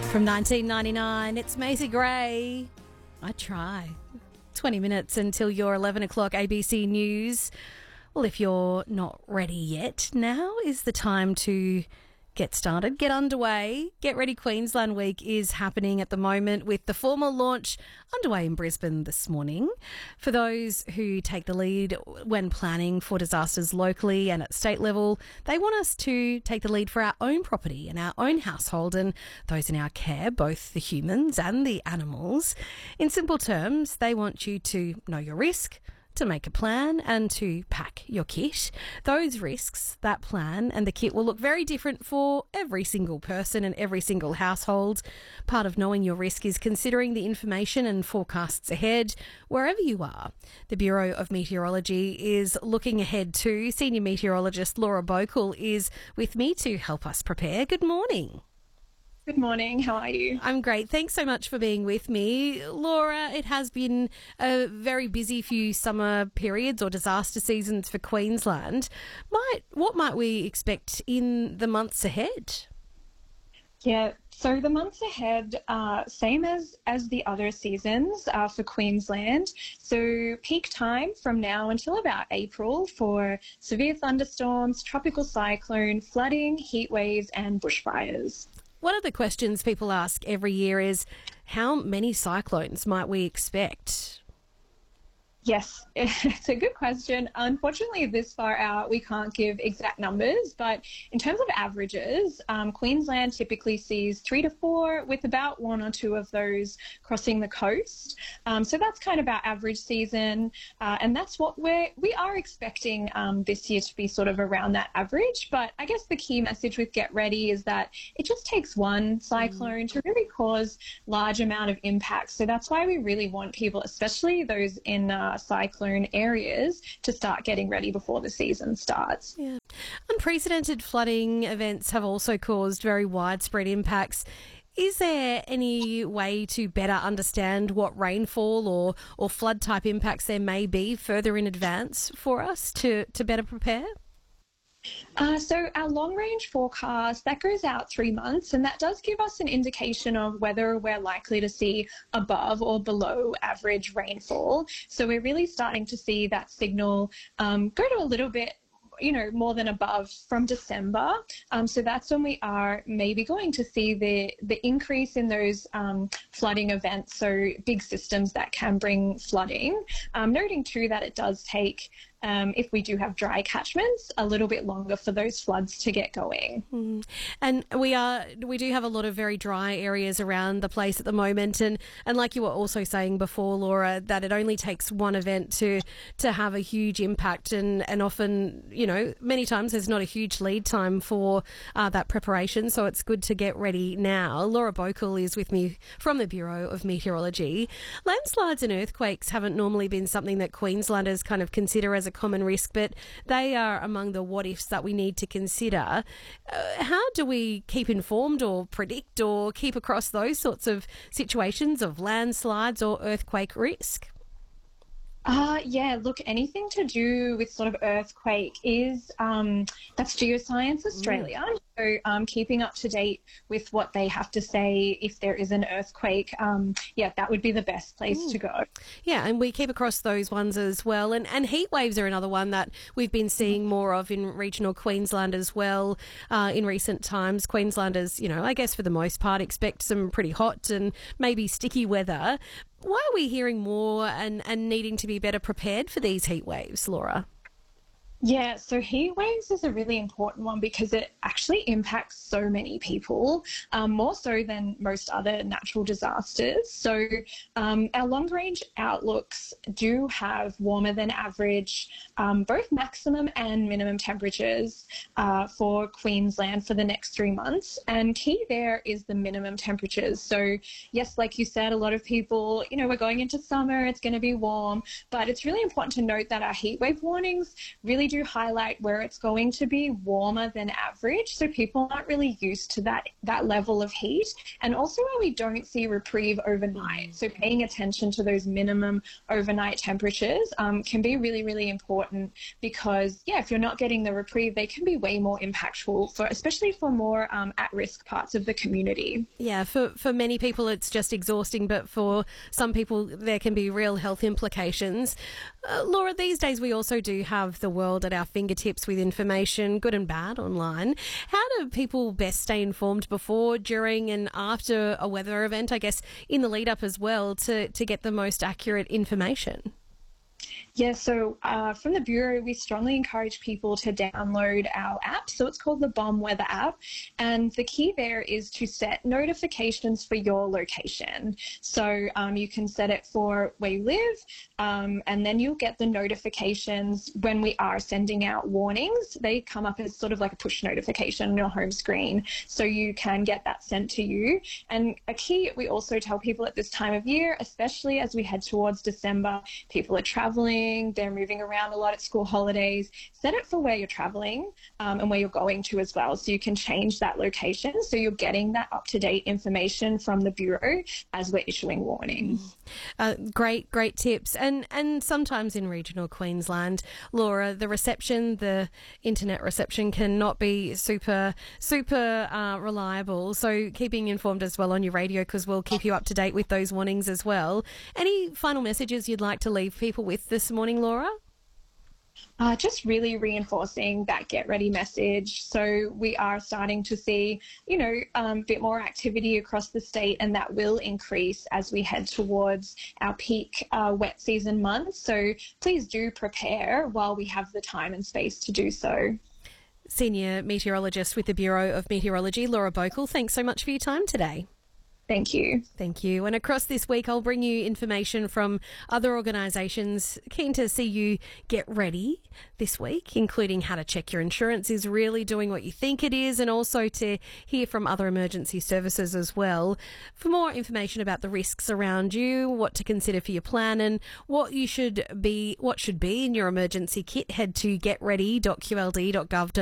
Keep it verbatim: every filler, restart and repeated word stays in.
From nineteen ninety-nine, it's Maisie Gray. I try. twenty minutes until your eleven o'clock A B C News. Well, if you're not ready yet, now is the time to get started, get underway. Get Ready Queensland Week is happening at the moment with the formal launch underway in Brisbane this morning. For those who take the lead when planning for disasters locally and at state level, they want us to take the lead for our own property and our own household and those in our care, both the humans and the animals. In simple terms, they want you to know your risk, to make a plan and to pack your kit. Those risks, that plan and the kit will look very different for every single person and every single household. Part of knowing your risk is considering the information and forecasts ahead wherever you are. The Bureau of Meteorology is looking ahead too. Senior meteorologist Laura Bokel is with me to help us prepare. Good morning. Good morning. How are you? I'm great. Thanks so much for being with me. Laura, it has been a very busy few summer periods or disaster seasons for Queensland. Might What might we expect in the months ahead? Yeah, so the months ahead are same as, as the other seasons uh, for Queensland. So peak time from now until about April for severe thunderstorms, tropical cyclone, flooding, heat waves and bushfires. One of the questions people ask every year is, how many cyclones might we expect? Yes, it's a good question. Unfortunately, this far out, we can't give exact numbers, but in terms of averages, um, Queensland typically sees three to four, with about one or two of those crossing the coast. Um, so that's kind of our average season, uh, and that's what we're, we are expecting um, this year to be sort of around that average. But I guess the key message with Get Ready is that it just takes one cyclone mm. to really cause large amount of impact. So that's why we really want people, especially those in uh, cyclone areas, to start getting ready before the season starts. Yeah. Unprecedented flooding events have also caused very widespread impacts. Is there any way to better understand what rainfall or, or flood type impacts there may be further in advance for us to, to better prepare? Uh, so our long-range forecast, that goes out three months, and that does give us an indication of whether we're likely to see above or below average rainfall. So we're really starting to see that signal um, go to a little bit, you know, more than above from December. Um, so that's when we are maybe going to see the, the increase in those um, flooding events, so big systems that can bring flooding. Um, noting too that it does take, Um, if we do have dry catchments, a little bit longer for those floods to get going. Mm. And we are we do have a lot of very dry areas around the place at the moment, and, and like you were also saying before, Laura, that it only takes one event to to have a huge impact, and, and often, you know, many times there's not a huge lead time for uh, that preparation, so it's good to get ready now. Laura Bokel is with me from the Bureau of Meteorology. Landslides and earthquakes haven't normally been something that Queenslanders kind of consider as a common risk, but they are among the what ifs that we need to consider. Uh, how do we keep informed or predict or keep across those sorts of situations of landslides or earthquake risk? Uh, yeah, look, anything to do with sort of earthquake is, um, that's Geoscience Australia. Mm. So um, keeping up to date with what they have to say if there is an earthquake, um, yeah, that would be the best place mm. to go. Yeah, and we keep across those ones as well. And, and heat waves are another one that we've been seeing more of in regional Queensland as well uh, in recent times. Queenslanders, you know, I guess for the most part expect some pretty hot and maybe sticky weather. Why are we hearing more and, and needing to be better prepared for these heat waves, Laura? Yeah, so heat waves is a really important one because it actually impacts so many people, um, more so than most other natural disasters. So um, our long-range outlooks do have warmer than average, um, both maximum and minimum temperatures uh, for Queensland for the next three months. And key there is the minimum temperatures. So yes, like you said, a lot of people, you know, we're going into summer, it's going to be warm, but it's really important to note that our heat wave warnings really they do highlight where it's going to be warmer than average. So people aren't really used to that, that level of heat. And also where we don't see reprieve overnight. So paying attention to those minimum overnight temperatures um, can be really, really important because, yeah, if you're not getting the reprieve, they can be way more impactful, for especially for more um, at-risk parts of the community. Yeah, for, for many people it's just exhausting, but for some people there can be real health implications. Uh, Laura, these days we also do have the world at our fingertips with information, good and bad, online. How do people best stay informed before, during and after a weather event, I guess in the lead up as well, to, to get the most accurate information? Yeah, so uh, from the Bureau, we strongly encourage people to download our app. So it's called the Bomb Weather app. And the key there is to set notifications for your location. So um, you can set it for where you live, um, and then you'll get the notifications when we are sending out warnings. They come up as sort of like a push notification on your home screen. So you can get that sent to you. And a key, we also tell people at this time of year, especially as we head towards December, people are traveling, they're moving around a lot at school holidays. Set it for where you're traveling um, and where you're going to as well. So you can change that location. So you're getting that up-to-date information from the Bureau as we're issuing warnings. Uh, great, great tips. And and sometimes in regional Queensland, Laura, the reception, the internet reception cannot be super, super uh, reliable. So keeping informed as well on your radio, because we'll keep you up to date with those warnings as well. Any final messages you'd like to leave people with this morning, Laura? Uh, just really reinforcing that get ready message. So we are starting to see, you know, a um, bit more activity across the state, and that will increase as we head towards our peak uh, wet season months. So please do prepare while we have the time and space to do so. Senior Meteorologist with the Bureau of Meteorology, Laura Bokel, thanks so much for your time today. Thank you. Thank you. And across this week, I'll bring you information from other organisations keen to see you get ready this week, including how to check your insurance is really doing what you think it is, and also to hear from other emergency services as well. For more information about the risks around you, what to consider for your plan, and what you should be, what should be in your emergency kit, head to get ready dot q l d dot gov dot